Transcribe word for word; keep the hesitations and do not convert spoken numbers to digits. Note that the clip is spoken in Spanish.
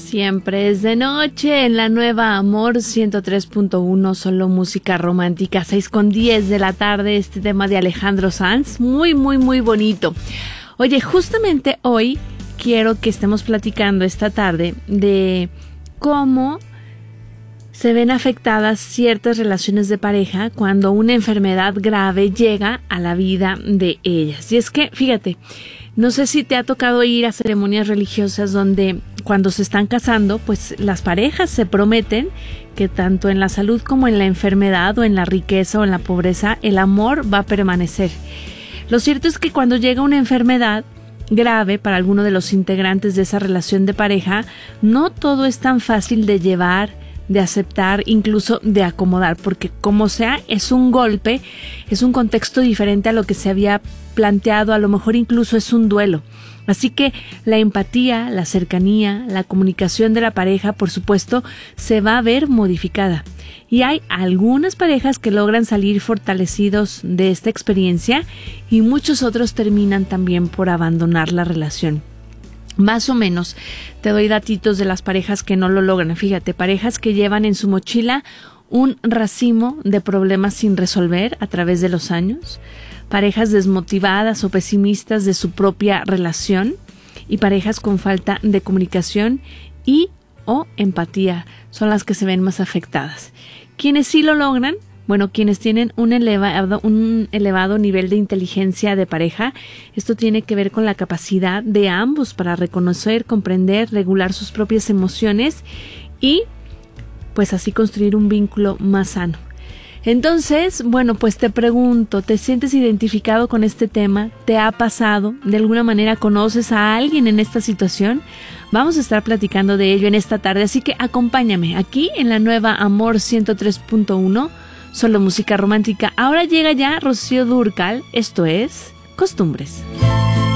Siempre es de noche en la Nueva Amor ciento tres punto uno, solo música romántica, seis con diez de la tarde, este tema de Alejandro Sanz, muy, muy, muy bonito. Oye, justamente hoy quiero que estemos platicando esta tarde de cómo se ven afectadas ciertas relaciones de pareja cuando una enfermedad grave llega a la vida de ellas. Y es que, fíjate, no sé si te ha tocado ir a ceremonias religiosas donde cuando se están casando, pues las parejas se prometen que tanto en la salud como en la enfermedad o en la riqueza o en la pobreza, el amor va a permanecer. Lo cierto es que cuando llega una enfermedad grave para alguno de los integrantes de esa relación de pareja, no todo es tan fácil de llevar, de aceptar, incluso de acomodar, porque como sea, es un golpe, es un contexto diferente a lo que se había planteado, a lo mejor incluso es un duelo. Así que la empatía, la cercanía, la comunicación de la pareja, por supuesto, se va a ver modificada. Y hay algunas parejas que logran salir fortalecidos de esta experiencia y muchos otros terminan también por abandonar la relación. Más o menos, te doy datitos de las parejas que no lo logran. Fíjate, parejas que llevan en su mochila un racimo de problemas sin resolver a través de los años, parejas desmotivadas o pesimistas de su propia relación y parejas con falta de comunicación y o empatía son las que se ven más afectadas. ¿Quiénes sí lo logran? Bueno, quienes tienen un elevado, un elevado nivel de inteligencia de pareja. Esto tiene que ver con la capacidad de ambos para reconocer, comprender, regular sus propias emociones y pues así construir un vínculo más sano. Entonces, bueno, pues te pregunto, ¿te sientes identificado con este tema? ¿Te ha pasado? ¿De alguna manera conoces a alguien en esta situación? Vamos a estar platicando de ello en esta tarde, así que acompáñame aquí en la Nueva Amor ciento tres punto uno. Solo música romántica. Ahora llega ya Rocío Dúrcal. Esto es Costumbres.